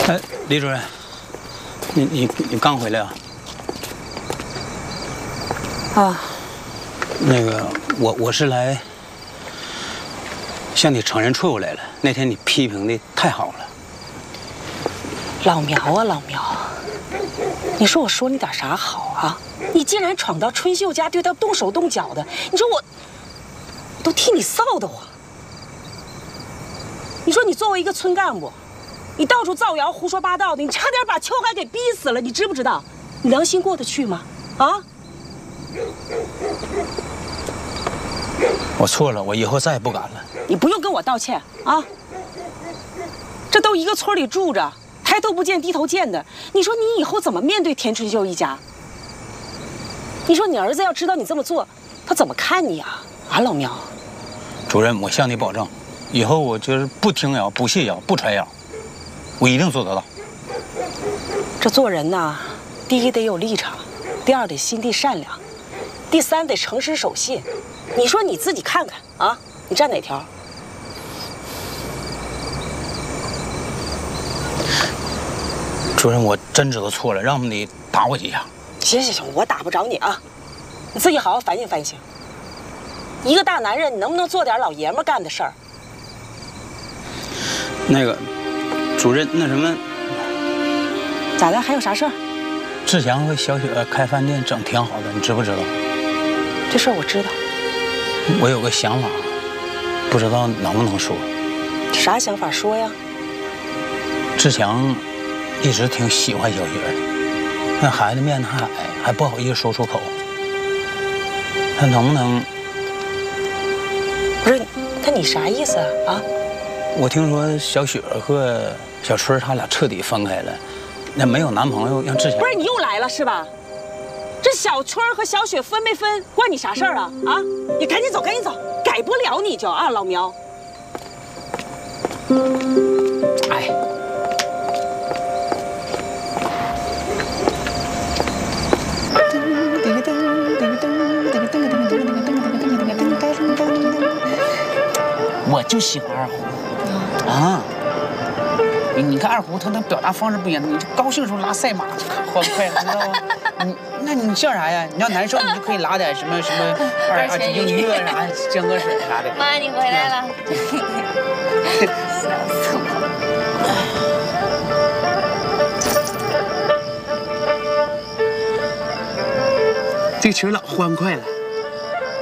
哎，李主任，你刚回来啊？ 啊， 那个，我是来向你承认错误来了。那天你批评的太好了。 老苗啊，老苗，你说我说你点啥好啊？你竟然闯到春秀家，对她动手动脚的，你说我都替你臊得慌。你说你作为一个村干部，你到处造谣胡说八道的，你差点把秋海给逼死了，你知不知道？你良心过得去吗？啊？ 我错了，我以后再也不敢了。 你不用跟我道歉啊！这都一个村里住着，抬头不见低头见的，你说你以后怎么面对田春秀一家？你说你儿子要知道你这么做，他怎么看你啊？啊，老苗。 主任，我向你保证，以后我就是不听谣、不信谣、不传谣，我一定做得到。 这做人呐，第一得有立场，第二得心地善良，第三得诚实守信。你说你自己看看啊，你站哪条？ 主任，我真知道错了，让你打我几下。 行，我打不着你啊，你自己好好反省反省。一个大男人，你能不能做点老爷们干的事儿？ 那个，主任，那什么， 咋的？还有啥事儿？ 志强和小雪开饭店整挺好的，你知不知道？ 这事儿我知道。 我有个想法，不知道能不能说。 啥想法说呀？ 志强一直挺喜欢小雪的，那孩子面子还矮，还不好意思说出口。他能不能？ 不是，那你啥意思啊？啊？ 我听说小雪和小春他俩彻底分开了，那没有男朋友让志强。 不是你又来了是吧？这小春和小雪分没分，关你啥事儿啊？啊！你赶紧走，赶紧走，改不了你就啊，老苗。 哎。 我就喜欢二胡啊！你看二胡，它那表达方式不一样，你就高兴的时候拉赛马，欢快了，知道吗？那你笑啥呀？你要难受，你就可以拉点什么二级音乐啥，江河水啥的。 妈，你回来了，笑死我了。这曲老欢快了。